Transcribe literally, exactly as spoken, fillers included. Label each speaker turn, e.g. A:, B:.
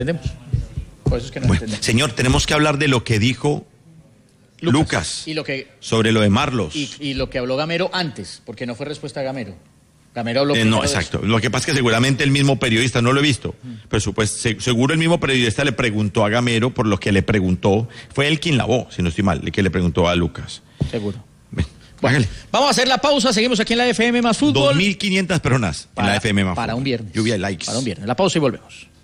A: entendemos. Por eso es que no
B: Bueno,
A: entendemos.
B: señor, tenemos que hablar de lo que dijo Lucas, Lucas
A: y lo que,
B: sobre lo de Marlos.
A: Y, y lo que habló Gamero antes, porque no fue respuesta a Gamero. Gamero habló
B: eh, No, exacto. Lo que pasa es que seguramente el mismo periodista, no lo he visto, mm. pero supuesto, seguro el mismo periodista le preguntó a Gamero por lo que le preguntó. Fue él quien lavó, si no estoy mal, el que le preguntó a Lucas.
A: Seguro.
B: Ven,
A: bueno, vamos a hacer la pausa, seguimos aquí en la F M más Fútbol.
B: dos mil quinientas personas
A: para,
B: en la F M más
A: Para
B: Fútbol.
A: un viernes.
B: Lluvia de likes.
A: Para un viernes. La pausa y volvemos.